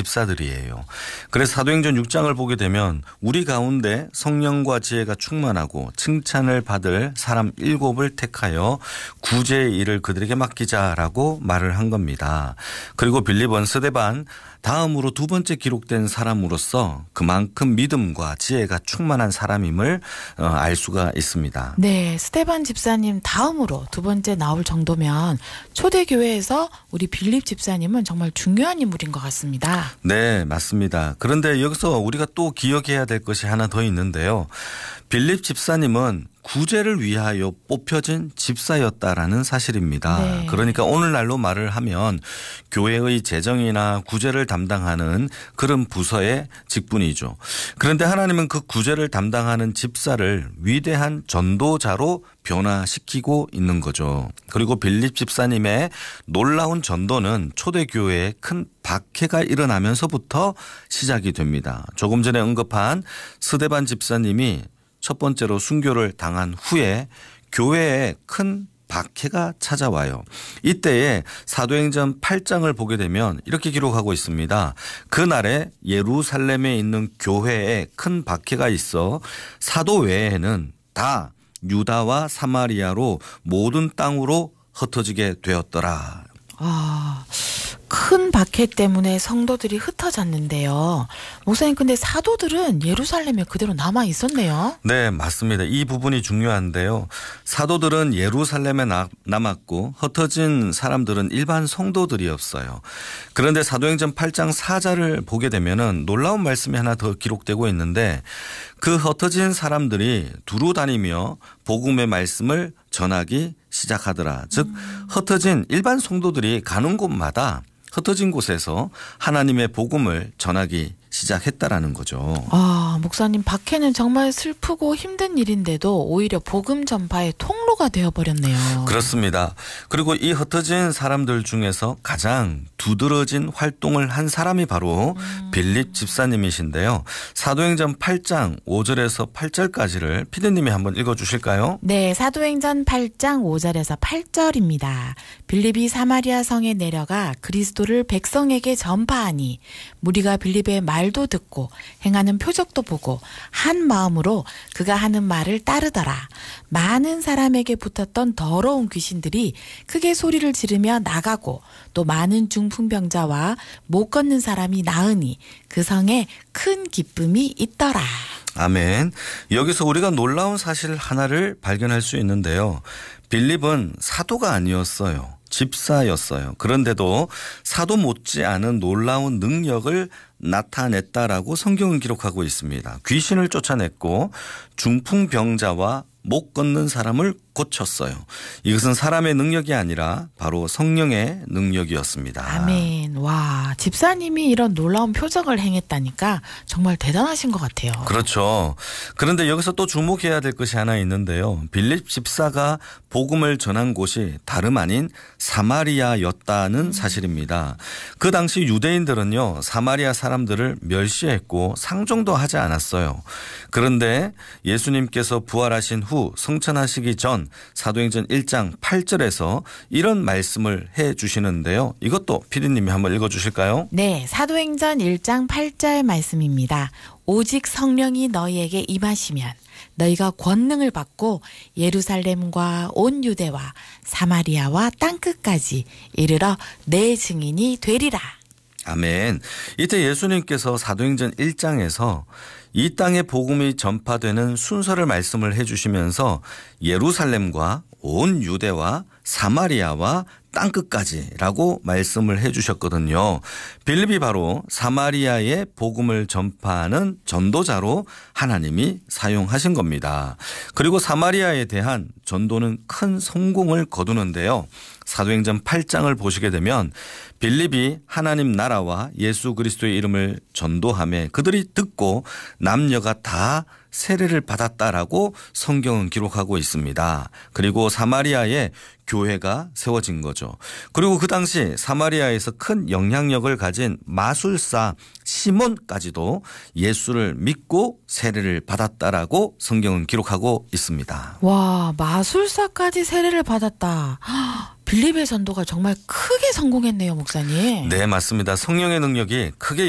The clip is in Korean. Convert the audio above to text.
집사들이에요. 그래서 사도행전 6장을 보게 되면 우리 가운데 성령과 지혜가 충만하고 칭찬을 받을 사람 7을 택하여 구제의 일을 그들에게 맡기자라고 말을 한 겁니다. 그리고 빌립은 스데반 다음으로 두 번째 기록된 사람으로서 그만큼 믿음과 지혜가 충만한 사람임을 알 수가 있습니다. 네, 스데반 집사님 다음으로 두 번째 나올 정도면 초대교회에서 우리 빌립 집사님은 정말 중요한 인물인 것 같습니다. 네, 맞습니다. 그런데 여기서 우리가 또 기억해야 될 것이 하나 더 있는데요. 빌립 집사님은 구제를 위하여 뽑혀진 집사였다라는 사실입니다. 네. 그러니까 오늘날로 말을 하면 교회의 재정이나 구제를 담당하는 그런 부서의 직분이죠. 그런데 하나님은 그 구제를 담당하는 집사를 위대한 전도자로 변화시키고 있는 거죠. 그리고 빌립 집사님의 놀라운 전도는 초대교회에 큰 박해가 일어나면서부터 시작이 됩니다. 조금 전에 언급한 스데반 집사님이 첫 번째로 순교를 당한 후에 교회에 큰 박해가 찾아와요. 이때에 사도행전 8장을 보게 되면 이렇게 기록하고 있습니다. 그날에 예루살렘에 있는 교회에 큰 박해가 있어 사도 외에는 다 유다와 사마리아로 모든 땅으로 흩어지게 되었더라. 큰 박해 때문에 성도들이 흩어졌는데요. 목사님, 근데 사도들은 예루살렘에 그대로 남아 있었네요. 네, 맞습니다. 이 부분이 중요한데요. 사도들은 예루살렘에 남았고 흩어진 사람들은 일반 성도들이었어요. 그런데 사도행전 8장 4절을 보게 되면은 놀라운 말씀이 하나 더 기록되고 있는데 그 흩어진 사람들이 두루 다니며 복음의 말씀을 전하기 시작하더라. 즉 흩어진 일반 성도들이 가는 곳마다 흩어진 곳에서 하나님의 복음을 전하기 시작했다라는 거죠. 목사님, 박해는 정말 슬프고 힘든 일인데도 오히려 복음 전파의 통로가 되어버렸네요. 그렇습니다. 그리고 이 흩어진 사람들 중에서 가장 두드러진 활동을 한 사람이 바로 빌립 집사님이신데요. 사도행전 8장 5절에서 8절까지를 피디님이 한번 읽어주실까요? 네, 사도행전 8장 5절에서 8절입니다. 빌립이 사마리아 성에 내려가 그리스도를 백성에게 전파하니 무리가 빌립의 말도 듣고 행하는 표적도 보고 한 마음으로 그가 하는 말을 따르더라. 많은 사람에게 붙었던 더러운 귀신들이 크게 소리를 지르며 나가고 또 많은 중풍병자와 못 걷는 사람이 나으니 그 성에 큰 기쁨이 있더라. 아멘. 여기서 우리가 놀라운 사실 하나를 발견할 수 있는데요. 빌립은 사도가 아니었어요. 집사였어요. 그런데도 사도 못지않은 놀라운 능력을 나타냈다라고 성경은 기록하고 있습니다. 귀신을 쫓아냈고 중풍병자와 못 걷는 사람을 고쳤어요. 이것은 사람의 능력이 아니라 바로 성령의 능력이었습니다. 아멘. 와, 집사님이 이런 놀라운 표적을 행했다니까 정말 대단하신 것 같아요. 그렇죠. 그런데 여기서 또 주목해야 될 것이 하나 있는데요. 빌립 집사가 복음을 전한 곳이 다름 아닌 사마리아였다는 사실입니다. 그 당시 유대인들은요, 사마리아 사람들을 멸시했고 상종도 하지 않았어요. 그런데 예수님께서 부활하신 후 성천하시기 전 사도행전 1장 8절에서 이런 말씀을 해 주시는데요. 이것도 피디님이 한번 읽어주실까요? 네, 사도행전 1장 8절 말씀입니다. 오직 성령이 너희에게 임하시면 너희가 권능을 받고 예루살렘과 온 유대와 사마리아와 땅끝까지 이르러 내 증인이 되리라. 아멘. 이때 예수님께서 사도행전 1장에서 이 땅의 복음이 전파되는 순서를 말씀을 해 주시면서 예루살렘과 온 유대와 사마리아와 땅끝까지라고 말씀을 해 주셨거든요. 빌립이 바로 사마리아의 복음을 전파하는 전도자로 하나님이 사용하신 겁니다. 그리고 사마리아에 대한 전도는 큰 성공을 거두는데요. 사도행전 8장을 보시게 되면 빌립이 하나님 나라와 예수 그리스도의 이름을 전도하며 그들이 듣고 남녀가 다 세례를 받았다라고 성경은 기록하고 있습니다. 그리고 사마리아에 교회가 세워진 거죠. 그리고 그 당시 사마리아에서 큰 영향력을 가진 마술사 시몬까지도 예수를 믿고 세례를 받았다라고 성경은 기록하고 있습니다. 와, 마술사까지 세례를 받았다. 빌립의 전도가 정말 크게 성공했네요, 목사님. 네, 맞습니다. 성령의 능력이 크게